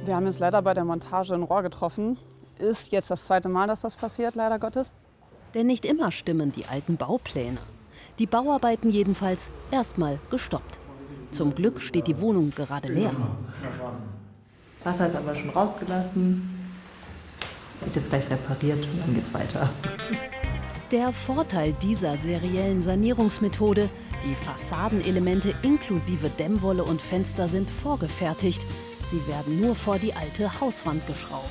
Wir haben jetzt leider bei der Montage ein Rohr getroffen. Ist jetzt das zweite Mal, dass das passiert, leider Gottes. Denn nicht immer stimmen die alten Baupläne. Die Bauarbeiten jedenfalls erstmal gestoppt. Zum Glück steht die Wohnung gerade leer. Wasser ist aber schon rausgelassen. Wird jetzt gleich repariert und dann geht's weiter. Der Vorteil dieser seriellen Sanierungsmethode: die Fassadenelemente inklusive Dämmwolle und Fenster sind vorgefertigt. Sie werden nur vor die alte Hauswand geschraubt.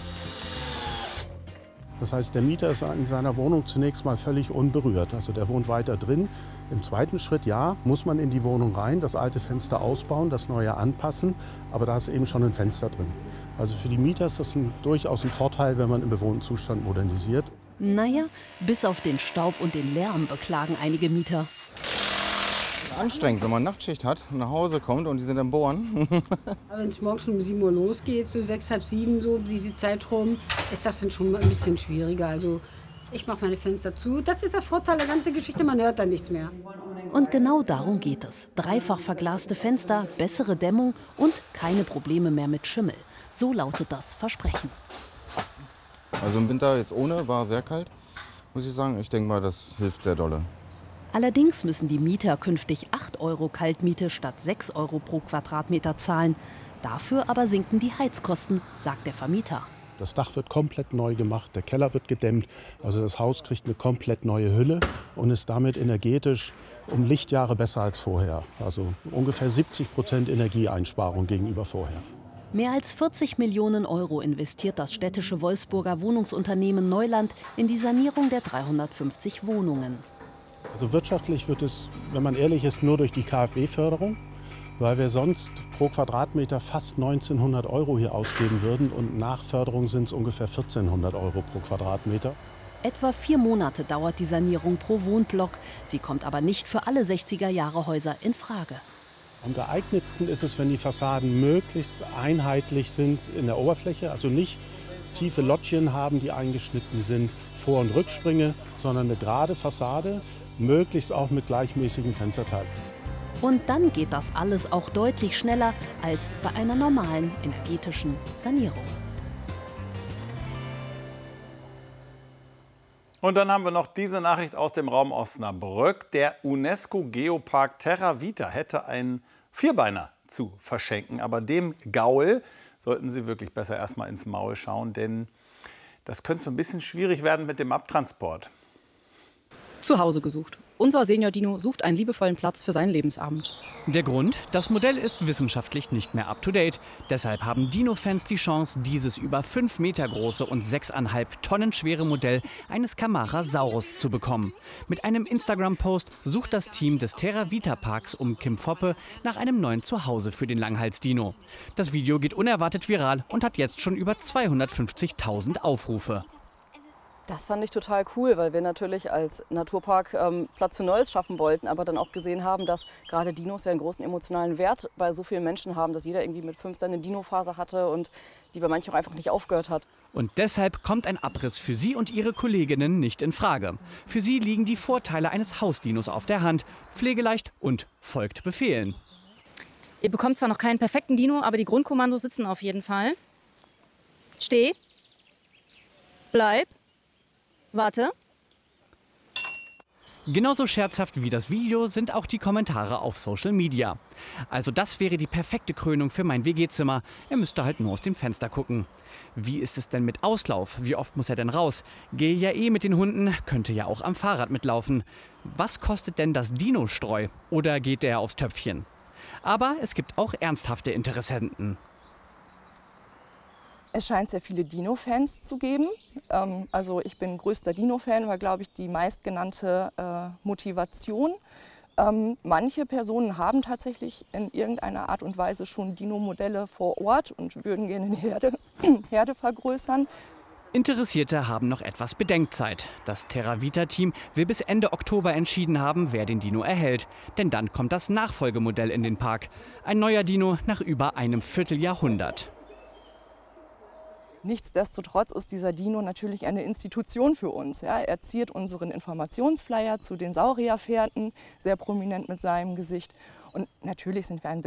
Das heißt, der Mieter ist in seiner Wohnung zunächst mal völlig unberührt. Also der wohnt weiter drin. Im zweiten Schritt, ja, muss man in die Wohnung rein, das alte Fenster ausbauen, das neue anpassen. Aber da ist eben schon ein Fenster drin. Also für die Mieter ist das durchaus ein Vorteil, wenn man im bewohnten Zustand modernisiert. Naja, bis auf den Staub und den Lärm beklagen einige Mieter. Anstrengend, wenn man Nachtschicht hat, nach Hause kommt und die sind am Bohren. Wenn es morgens schon um 7 Uhr losgeht, so 6, halb 7, so diese Zeit rum, ist das dann schon ein bisschen schwieriger. Also ich mache meine Fenster zu. Das ist der Vorteil der ganzen Geschichte, man hört dann nichts mehr. Und genau darum geht es. Dreifach verglaste Fenster, bessere Dämmung und keine Probleme mehr mit Schimmel. So lautet das Versprechen. Also im Winter jetzt ohne, war sehr kalt, muss ich sagen. Ich denke mal, das hilft sehr dolle. Allerdings müssen die Mieter künftig 8 € Kaltmiete statt 6 € pro Quadratmeter zahlen. Dafür aber sinken die Heizkosten, sagt der Vermieter. Das Dach wird komplett neu gemacht, der Keller wird gedämmt. Also das Haus kriegt eine komplett neue Hülle und ist damit energetisch um Lichtjahre besser als vorher. Also ungefähr 70% Energieeinsparung gegenüber vorher. Mehr als 40 Millionen € investiert das städtische Wolfsburger Wohnungsunternehmen Neuland in die Sanierung der 350 Wohnungen. Also wirtschaftlich wird es, wenn man ehrlich ist, nur durch die KfW-Förderung, weil wir sonst pro Quadratmeter fast 1900 € hier ausgeben würden und nach Förderung sind es ungefähr 1400 € pro Quadratmeter. Etwa 4 Monate dauert die Sanierung pro Wohnblock. Sie kommt aber nicht für alle 60er-Jahre-Häuser in Frage. Am geeignetsten ist es, wenn die Fassaden möglichst einheitlich sind in der Oberfläche, also nicht tiefe Lottchen haben, die eingeschnitten sind, Vor- und Rücksprünge, sondern eine gerade Fassade, möglichst auch mit gleichmäßigen Fensterteilen. Und dann geht das alles auch deutlich schneller als bei einer normalen energetischen Sanierung. Und dann haben wir noch diese Nachricht aus dem Raum Osnabrück. Der UNESCO-Geopark Terra Vita hätte einen Vierbeiner zu verschenken. Aber dem Gaul sollten Sie wirklich besser erstmal ins Maul schauen, denn das könnte so ein bisschen schwierig werden mit dem Abtransport. Zu Hause gesucht. Unser Senior-Dino sucht einen liebevollen Platz für seinen Lebensabend. Der Grund? Das Modell ist wissenschaftlich nicht mehr up-to-date. Deshalb haben Dino-Fans die Chance, dieses über 5 Meter große und 6,5 Tonnen schwere Modell eines Camarasaurus zu bekommen. Mit einem Instagram-Post sucht das Team des Terra Vita Parks um Kim Foppe nach einem neuen Zuhause für den Langhals-Dino. Das Video geht unerwartet viral und hat jetzt schon über 250.000 Aufrufe. Das fand ich total cool, weil wir natürlich als Naturpark Platz für Neues schaffen wollten, aber dann auch gesehen haben, dass gerade Dinos ja einen großen emotionalen Wert bei so vielen Menschen haben, dass jeder irgendwie mit 5 seine Dino-Phase hatte und die bei manchen auch einfach nicht aufgehört hat. Und deshalb kommt ein Abriss für Sie und Ihre Kolleginnen nicht in Frage. Für Sie liegen die Vorteile eines Hausdinos auf der Hand, pflegeleicht und folgt Befehlen. Ihr bekommt zwar noch keinen perfekten Dino, aber die Grundkommandos sitzen auf jeden Fall. Steh. Bleib. Warte. Genauso scherzhaft wie das Video sind auch die Kommentare auf Social Media. Also das wäre die perfekte Krönung für mein WG-Zimmer. Er müsste halt nur aus dem Fenster gucken. Wie ist es denn mit Auslauf? Wie oft muss er denn raus? Gehe ja eh mit den Hunden, könnte ja auch am Fahrrad mitlaufen. Was kostet denn das Dino-Streu? Oder geht der aufs Töpfchen? Aber es gibt auch ernsthafte Interessenten. Es scheint sehr viele Dino-Fans zu geben. Also ich bin größter Dino-Fan, war, glaube ich, die meistgenannte Motivation. Manche Personen haben tatsächlich in irgendeiner Art und Weise schon Dino-Modelle vor Ort und würden gerne eine Herde vergrößern. Interessierte haben noch etwas Bedenkzeit. Das Terra Vita-Team will bis Ende Oktober entschieden haben, wer den Dino erhält. Denn dann kommt das Nachfolgemodell in den Park. Ein neuer Dino nach über einem Vierteljahrhundert. Nichtsdestotrotz ist dieser Dino natürlich eine Institution für uns. Ja. Er ziert unseren Informationsflyer zu den Saurierfährten sehr prominent mit seinem Gesicht. Und natürlich sind wir ein bisschen